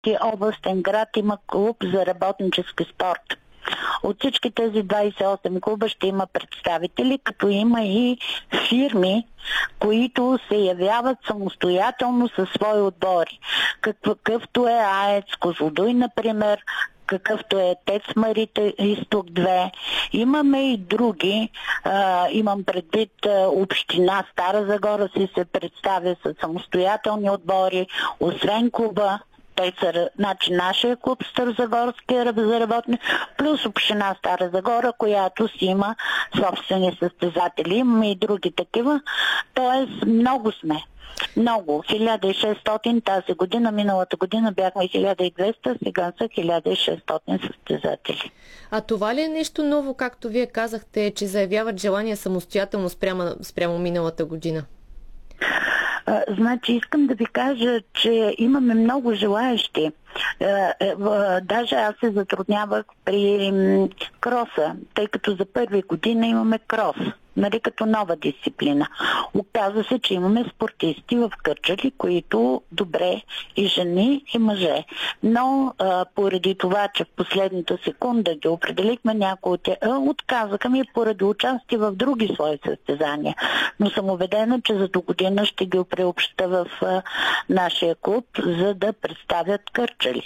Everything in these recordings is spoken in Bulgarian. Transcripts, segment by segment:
областен град има клуб за работнически спорт. От всички тези 28 клуба ще има представители, като има и фирми, които се явяват самостоятелно със свои отбори. Какъвто е АЕЦ Козлодуй, например, какъвто е ТЕЦ Марица Изток 2. Имаме и други. Имам предвид община Стара Загора се представя с самостоятелни отбори, освен клуба. Значи нашия клуб Старозагорския за работни, плюс община Стара Загора, която си има собствени състезатели. Имаме и други такива. Тоест много сме. Много. 1600 тази година, миналата година бяхме 1200, сега са 1600 състезатели. А това ли е нещо ново, както вие казахте, че заявяват желание самостоятелно спрямо миналата година? Значи искам да ви кажа, че имаме много желаещи. Даже аз се затруднявах при кроса, тъй като за първи година имаме крос, нали, като нова дисциплина. Оказва се, че имаме спортисти в Кърджали, които добре, и жени, и мъже. Но поради това, че в последната секунда ги определихме, някои от тях отказаха ми поради участие в други свои състезания. Но съм убедена, че за до година ще ги преобща в нашия клуб, за да представят Кърджали.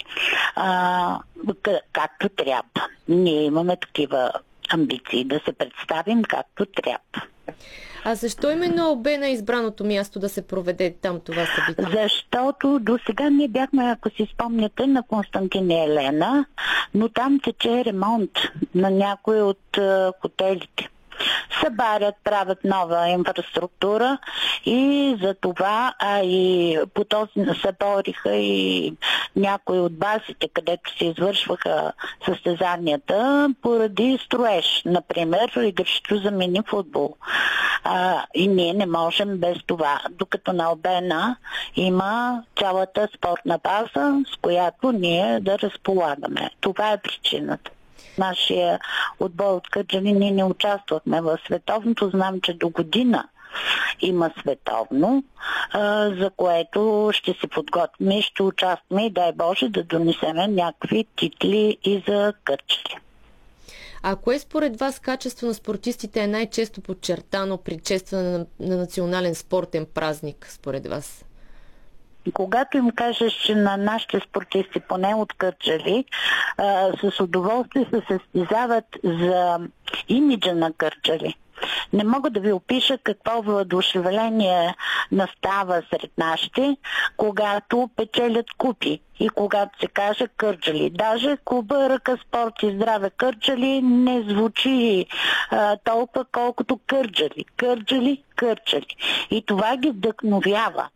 Както трябва. Ние имаме такива амбиции да се представим както трябва. А защо именно Албена е избраното място да се проведе там това събитие? Защото до сега ние бяхме, ако си спомняте, на Константин и Елена, но там тече ремонт на някои от хотелите. Събарят, правят нова инфраструктура и за това, и по този събориха и някои от базите, където се извършваха състезанията, поради строеж, например, игрището за мини футбол. И ние не можем без това, докато на Албена има цялата спортна база, с която ние да разполагаме. Това е причината. Нашия отбор от Кърджали, ние не участвахме в световното. Знам, че до година има световно, за което ще се подготвим и ще участваме и дай Боже да донесеме някакви титли и за Кърджали. А кое според вас качество на спортистите е най-често подчертано при честване на национален спортен празник, според вас? Когато им кажеш, че на нашите спортисти, поне от Кърджали, с удоволствие се състезават за имиджа на Кърджали. Не мога да ви опиша какво въодушевление настава сред нашите, когато печелят купи и когато се каже Кърджали. Даже клуба Ръка спорт и здраве Кърджали не звучи толкова, колкото Кърджали. Кърджали, Кърджали. И това ги вдъхновява.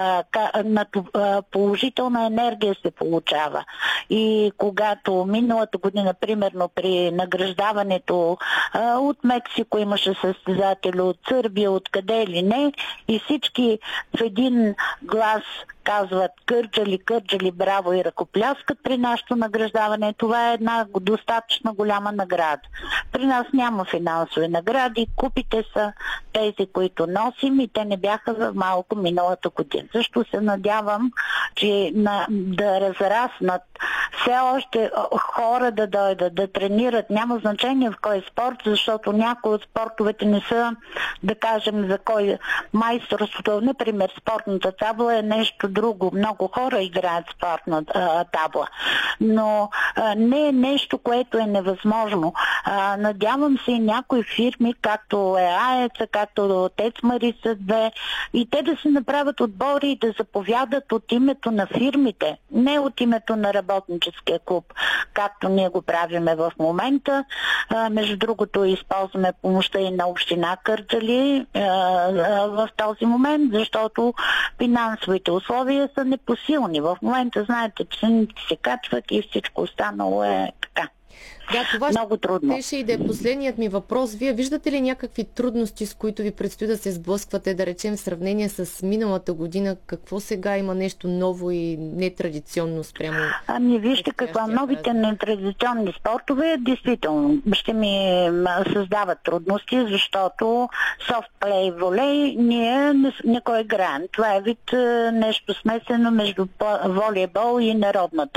Положителна енергия се получава. И когато миналата година, примерно при награждаването от Мексико имаше състезатели, от Сърбия, от къде ли не, и всички в един глас казват Кърджали, Кърджали, браво и ръкопляскат при нашето награждаване. Това е една достатъчно голяма награда. При нас няма финансови награди, купите са тези, които носим и те не бяха за малко миналата година. Защо се надявам, че да разраснат все още хора да дойдат, да тренират. Няма значение в кой спорт, защото някои от спортовете не са, да кажем, за кой майсторството. Например, спортната табла е нещо друго. Много хора играят спортна табла. Но не е нещо, което е невъзможно. Надявам се и някои фирми, както е АЕЦ, както ТЕЦ Марица 2, и те да се направят отбори и да заповядат от името на фирмите, не от името на работническия клуб, както ние го правиме в момента. Между другото, използваме помощта и на община Кърджали в този момент, защото финансовите условия са непосилни. В момента знаете, че цените се качват и всичко останало е така. Да, това много трудно. Ще и да е последният ми въпрос. Вие виждате ли някакви трудности, с които ви предстои да се сблъсквате, да речем в сравнение с миналата година? Какво сега има нещо ново и нетрадиционно спрямо? Вижте какво новите нетрадиционни спортове действително ще ми създават трудности, защото софтплей, волей ние не го играем. Това е вид нещо смесено между волейбол и народната